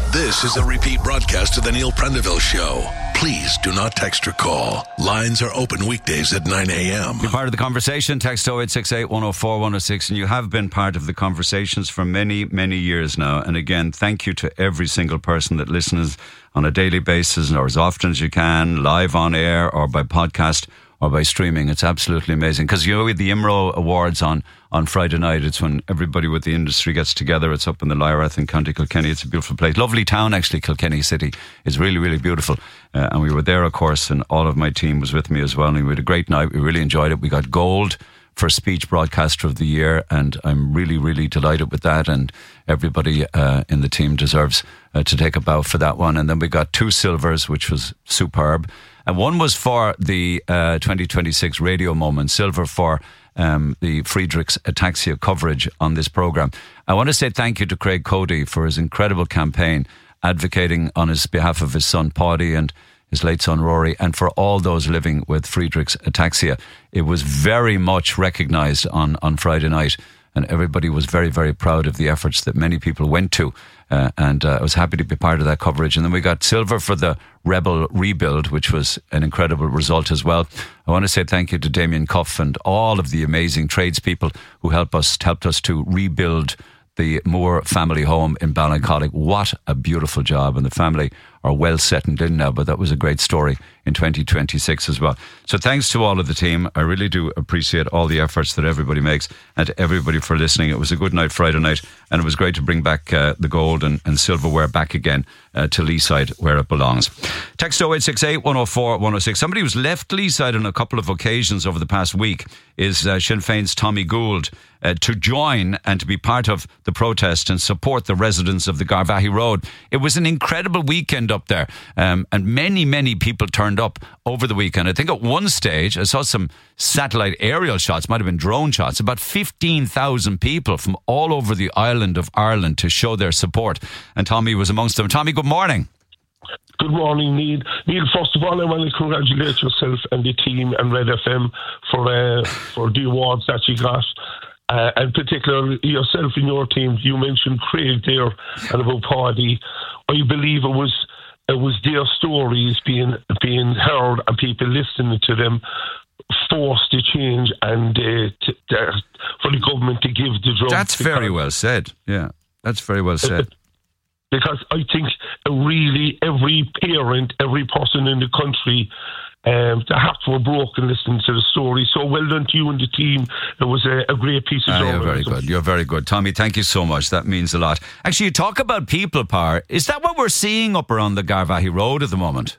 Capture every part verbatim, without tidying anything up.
This is a repeat broadcast of the Neil Prendeville Show. Please do not text or call. Lines are open weekdays at nine a.m. You're part of the conversation. Text oh eight six eight, one oh four, one oh six. And you have been part of the conversations for many, many years now. And again, thank you to every single person that listens on a daily basis or as often as you can, live on air or by podcast or by streaming. It's absolutely amazing. Because, you know, with the I M R O Awards on, on Friday night, it's when everybody with the industry gets together. It's up in the Lyrath in County Kilkenny. It's a beautiful place. Lovely town, actually, Kilkenny City. It's really, really beautiful. Uh, and we were there, of course, and all of my team was with me as well. And we had a great night. We really enjoyed it. We got gold for Speech Broadcaster of the Year, and I'm really, really delighted with that. And everybody uh, in the team deserves uh, to take a bow for that one. And then we got two silvers, which was superb. And one was for the uh, twenty twenty-six Radio Moment, silver for um, the Friedrich's ataxia coverage on this programme. I want to say thank you to Craig Cody for his incredible campaign advocating on his behalf of his son Paddy and his late son Rory, and for all those living with Friedrich's ataxia. It was very much recognised on, on Friday night, and everybody was very, very proud of the efforts that many people went to. Uh, and uh, I was happy to be part of that coverage. And then we got silver for the Rebel Rebuild, which was an incredible result as well. I want to say thank you to Damien Cuff and all of the amazing tradespeople who helped us helped us to rebuild the Moore family home in Ballincollig. What a beautiful job, and the family are well settled in now, but that was a great story in twenty twenty-six as well. So thanks to all of the team. I really do appreciate all the efforts that everybody makes, and to everybody for listening. It was a good night Friday night, and it was great to bring back uh, the gold and, and silverware back again uh, to Leeside, where it belongs. Text oh eight six eight, one oh four, one oh six. Somebody who's left Leeside on a couple of occasions over the past week is uh, Sinn Féin's Tommy Gould uh, to join and to be part of the protest and support the residents of the Garvaghey Road. It was an incredible weekend up there, um, and many, many people turned up over the weekend. I think at one stage, I saw some satellite aerial shots, might have been drone shots, about fifteen thousand people from all over the island of Ireland to show their support. And Tommy was amongst them. Tommy, good morning. Good morning, Neil. Neil, first of all, I want to congratulate yourself and the team and Red F M for uh, for the awards that you got. Uh, and particularly yourself and your team. You mentioned Craig there and about Paddy. I believe it was it was their stories being being heard and people listening to them forced the change and uh, to, to, for the government to give the drugs. That's very well said. Yeah, that's very well said. Because I think really every parent, every person in the country, um, the hearts were broken listening to the story. So well done to you and the team. It was a, a great piece of ah, journalism. You're very good. You're very good. Tommy, thank you so much. That means a lot. Actually, you talk about people power. Is that what we're seeing up around the Garvaghey Road at the moment?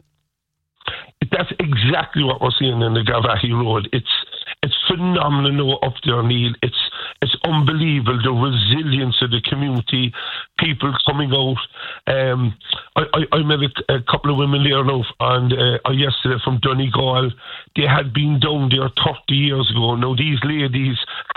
That's exactly what we're seeing in the Garvaghey Road. It's it's phenomenal up there, Neil. It's it's unbelievable, the resilience of the community, people coming out. Um, I, I, I met a, a couple of women there now and uh, yesterday from Donegal. They had been down there thirty years ago. Now these ladies,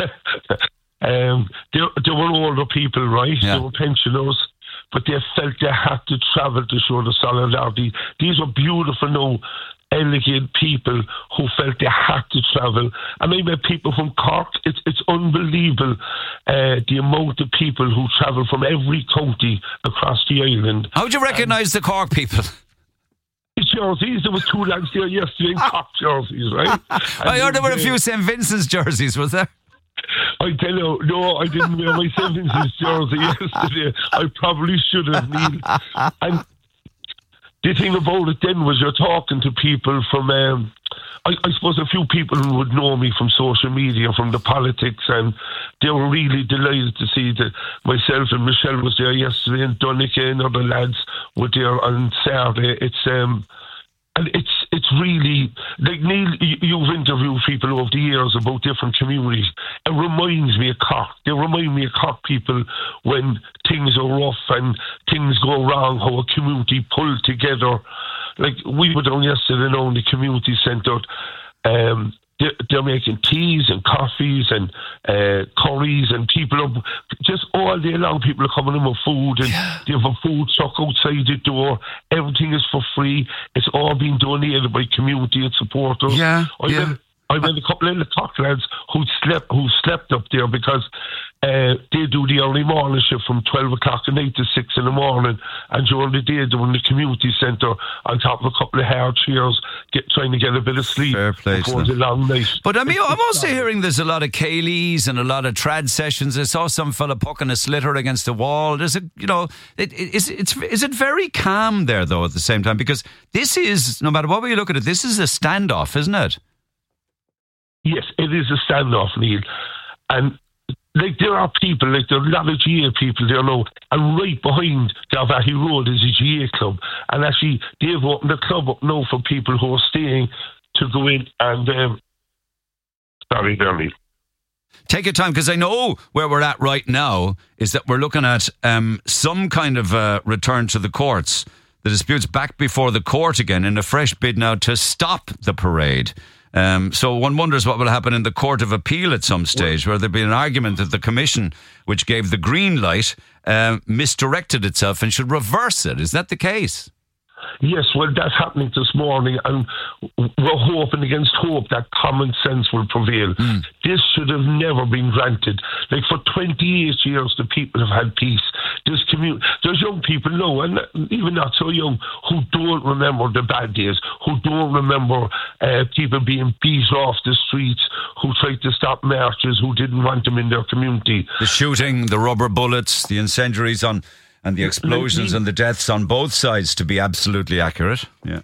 um, they, they were older people, right? Yeah. They were pensioners. But they felt they had to travel to show the solidarity. These are beautiful now, elegant people who felt they had to travel. And I met people from Cork. It's it's unbelievable uh, the amount of people who travel from every county across the island. How would you recognise um, the Cork people? Jerseys. There was two lads there yesterday in Cork jerseys, right? I heard there were a few Saint Vincent's jerseys, was there? I tell you, no, I didn't wear my Saint Vincent's jersey yesterday. I probably should have, Neil. And the thing about it then was you're talking to people from, um, I, I suppose a few people who would know me from social media, from the politics, and they were really delighted to see that myself and Michelle was there yesterday, and Donica and other lads were there on Saturday. It's, um, and it's it's really, like Neil, you've interviewed people over the years about different communities. It reminds me of Cork. They remind me of Cork people when things are rough and things go wrong, how a community pulled together. Like we were down yesterday now in the community centre. Um, they're, they're making teas and coffees and uh, curries, and people are just all day long. People are coming in with food, and yeah. They have a food truck outside the door. Everything is for free. It's all being donated by community and supporters. Yeah, I yeah. met, I met a couple of the cock lads who slept who slept up there because uh, they do the early morning shift from twelve o'clock at night to six in the morning, and during the day doing the community centre on top of a couple of hard chairs, get, trying to get a bit of sleep Fair play before to the long night. But I mean, I'm also hearing there's a lot of Kayleys and a lot of trad sessions. I saw some fella pucking a slitter against the wall. There's a, you know, it, it, is, it's, is it very calm there though at the same time? Because this is, no matter what way you look at it, this is a standoff, isn't it? Yes, it is a standoff, Neil. And like there are people, like there are a lot of G A people there now, and right behind Galway Road is a G A club. And actually, they've opened the club up now for people who are staying to go in and, um, sorry there, Neil. Take your time, because I know where we're at right now is that we're looking at um, some kind of uh, return to the courts. The dispute's back before the court again in a fresh bid now to stop the parade. Um, so one wonders what will happen in the Court of Appeal at some stage, where there'll be an argument that the Commission, which gave the green light, uh, misdirected itself and should reverse it. Is that the case? Yes, well, that's happening this morning, and we're hoping against hope that common sense will prevail. Mm. This should have never been granted. Like, for twenty-eight years, the people have had peace. This community, there's young people now, and even not so young, who don't remember the bad days, who don't remember uh, people being beat off the streets, who tried to stop marches, who didn't want them in their community. The shooting, the rubber bullets, the incendiaries on... And the explosions and the deaths on both sides, to be absolutely accurate. Yeah.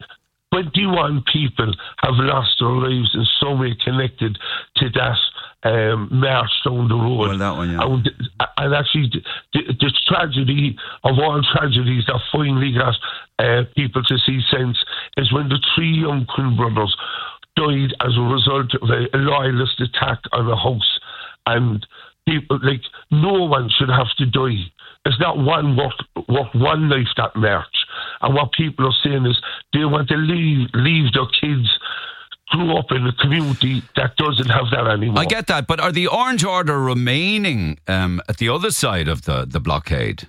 twenty-one people have lost their lives in some way connected to that um, march down the road. Well, that one, yeah. And, and actually, the, the tragedy of all tragedies that finally got uh, people to see sense is when the three young Quinn brothers died as a result of a, a loyalist attack on a house. And people, like, no one should have to die. It's not one worth, worth one life, that march. And what people are saying is they want to leave, leave their kids grew up in a community that doesn't have that anymore. I get that, but are the Orange Order remaining um, at the other side of the, the blockade?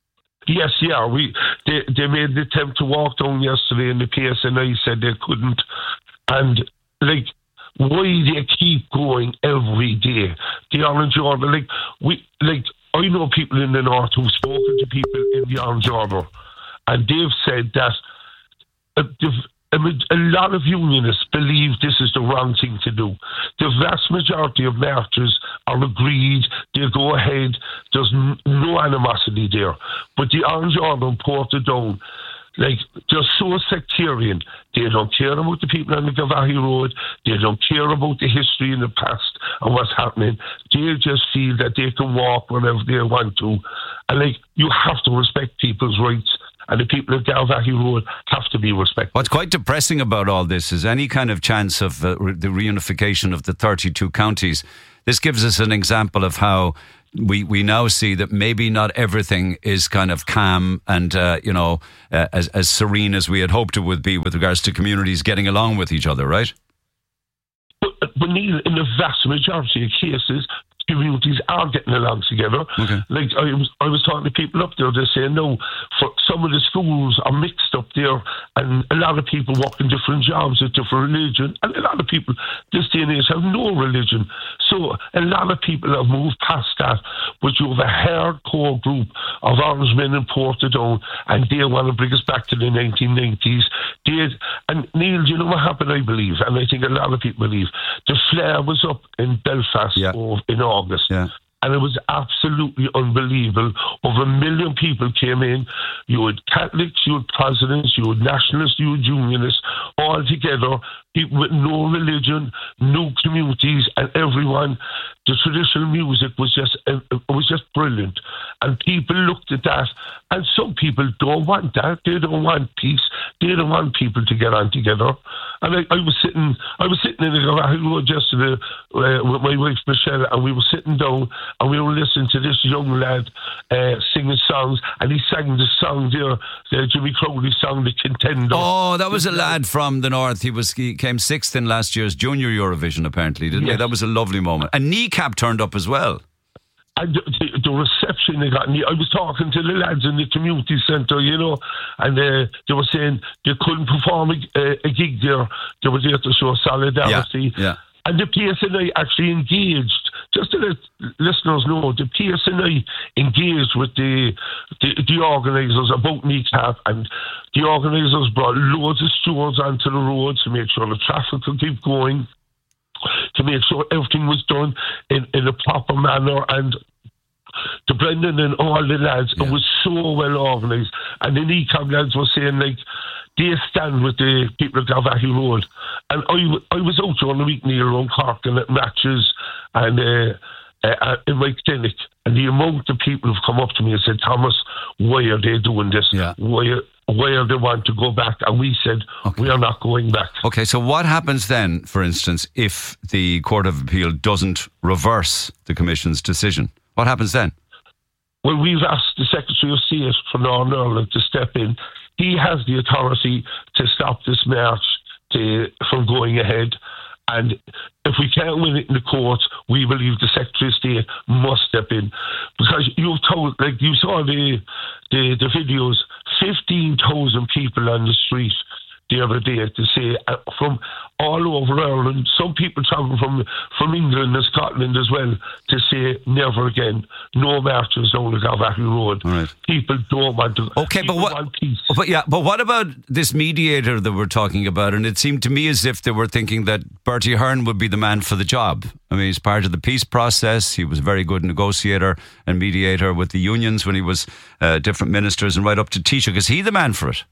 Yes, yeah. We they, they made the attempt to walk down yesterday, and the P S N I said they couldn't. And, like, why they keep going every day? The Orange Order, like, we, like, I know people in the north who've spoken to people in the Orange Order, and they've said that uh, a, a lot of unionists believe this is the wrong thing to do. The vast majority of marchers are agreed, they go ahead, there's n- no animosity there. But the Orange Order in Portadown, like, they're so sectarian. They don't care about the people on the Galway Road. They don't care about the history in the past and what's happening. They just feel that they can walk whenever they want to. And, like, you have to respect people's rights. And the people of Galway Road have to be respected. What's quite depressing about all this is any kind of chance of uh, re- the reunification of the thirty-two counties. This gives us an example of how we, we now see that maybe not everything is kind of calm and, uh, you know, uh, as, as serene as we had hoped it would be with regards to communities getting along with each other, right? But, but Neil, in the vast majority of cases, communities are getting along together. Okay. Like, I was I was talking to people up there, they're saying, no, for some of the schools are mixed up there, and a lot of people work in different jobs with different religion, and a lot of people this day and age have no religion. So a lot of people have moved past that, but you have a hardcore group of Orange men in Portadown, and they want to bring us back to the nineteen nineties. They, and Neil, do you know what happened, I believe, and I think a lot of people believe, the flare was up in Belfast yeah. in August. Yeah. And it was absolutely unbelievable. Over a million people came in. You had Catholics, you had Protestants, you had Nationalists, you had Unionists, all together, people with no religion, no communities, and everyone. The traditional music was just it was just brilliant. And people looked at that, and some people don't want that. They don't want peace. They don't want people to get on together. And I, I was sitting, I was sitting in the road yesterday uh, with my wife Michelle, and we were sitting down, and we were listening to this young lad uh, singing songs, and he sang the song there, the Jimmy Crowley song, The Contender. Oh, that was a lad from the north. He was he came sixth in last year's Junior Eurovision, apparently, didn't yes. he? That was a lovely moment. And Kneecap turned up as well. And the, the reception they got, and I was talking to the lads in the community centre, you know, and uh, they were saying they couldn't perform a, a gig there. They were there to show solidarity. Yeah, yeah. And the P S N I actually engaged, just to let listeners know, the P S N I engaged with the the, the organisers about Kneecap, and the organisers brought loads of stewards onto the roads to make sure the traffic could keep going, to make sure everything was done in, in a proper manner. And to Brendan and all the lads, yeah. It was so well organised. And the Kneecap lads were saying, like, they stand with the people of Galvahey Road. And I, I was out during the week, Neil, around Cork and at matches and uh, uh, in my clinic. And the amount of people who've come up to me and said, Thomas, why are they doing this? Yeah. Why, why are they want to go back? And we said, okay. We are not going back. Okay, so what happens then, for instance, if the Court of Appeal doesn't reverse the Commission's decision? What happens then? Well, we've asked the Secretary of State for Northern Ireland to step in. He has the authority to stop this march to, from going ahead. And if we can't win it in the courts, we believe the Secretary of State must step in. Because you've told, like you saw the the, the videos, fifteen thousand people on the street the other day to say uh, from all over Ireland, some people travel from from England and Scotland as well, to say never again, no marches down the Galvahey Road. Right. People don't want to. Okay, but what? But yeah, but what about this mediator that we're talking about? And it seemed to me as if they were thinking that Bertie Ahern would be the man for the job. I mean, he's part of the peace process. He was a very good negotiator and mediator with the unions when he was uh, different ministers and right up to Taoiseach. Is he the man for it?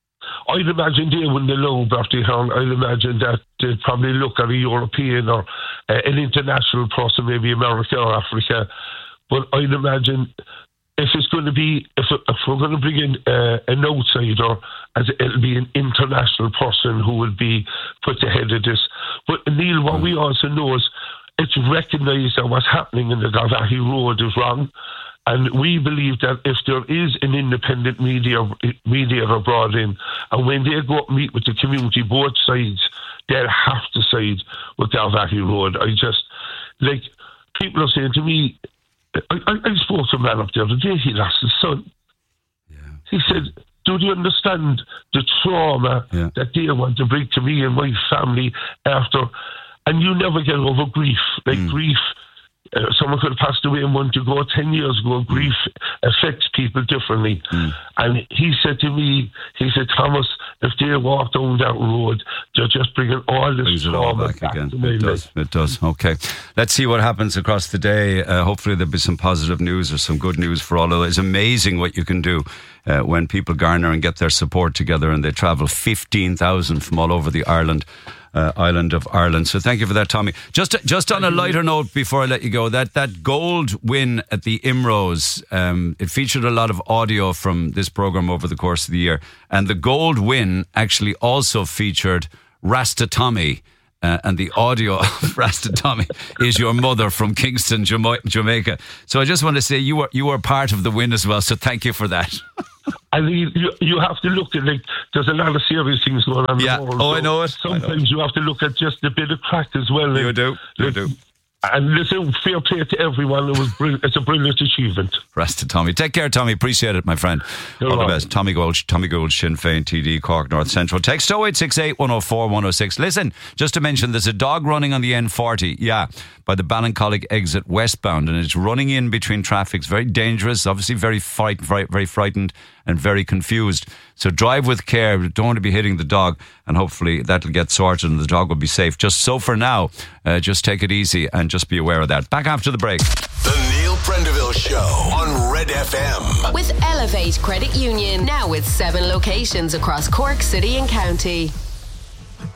I'd imagine they wouldn't allow Bertie Ahern. I'd imagine that they'd probably look at a European or uh, an international person, maybe America or Africa. But I'd imagine if it's going to be, if, if we're going to bring in uh, an outsider, as it'll be an international person who will be put ahead of this. But Neil, what we also know is it's recognised that what's happening in the Galvahey Road is wrong. And we believe that if there is an independent media mediator brought in, and when they go up and meet with the community, both sides, they'll have to side with Galvahey Road. I just, like, people are saying to me, I, I, I spoke to a man up there the day, he lost his son. Yeah. He said, do you understand the trauma yeah. that they want to bring to me and my family after? And you never get over grief. Like, mm. grief... Uh, someone could have passed away a month ago, ten years ago. Grief affects people differently. Mm. And he said to me, he said, Thomas, if they walk down that road, they're just bringing all this Brings it all back, back again. It does, it does. Okay. Let's see what happens across the day. Uh, hopefully there'll be some positive news or some good news for all of it. It's amazing what you can do uh, when people garner and get their support together and they travel fifteen thousand from all over the Ireland. Uh, island of Ireland. So thank you for that, Tommy. Just just on a lighter note before I let you go, that, that gold win at the I M R O S, um, it featured a lot of audio from this programme over the course of the year. And the gold win actually also featured Rasta Tommy. Uh, and the audio of Rasta Tommy is your mother from Kingston, Jamaica. So I just want to say you were you were part of the win as well. So thank you for that. I mean, you, you have to look at, like, there's a lot of serious things going on. Yeah, in the world, oh, so I know it. Sometimes I know it. You have to look at just a bit of crack as well. You like, do, you like, do. And listen, fair play to everyone. It was brilliant. It's a brilliant achievement. Rasta Tommy. Take care, Tommy. Appreciate it, my friend. You're All welcome. the best. Tommy Gold, Tommy Gold, Sinn Féin, T D, Cork North Central. Text oh eight six eight, one oh four, one oh six. Listen, just to mention, there's a dog running on the N forty, yeah, by the Ballincollig exit westbound, and it's running in between traffic. It's very dangerous, obviously very, fright, very, very frightened and very confused. So drive with care. Don't want to be hitting the dog, and hopefully that'll get sorted and the dog will be safe. Just so for now, uh, just take it easy and just be aware of that. Back after the break. The Neil Prendeville Show on Red F M. With Elevate Credit Union, now with seven locations across Cork City and County.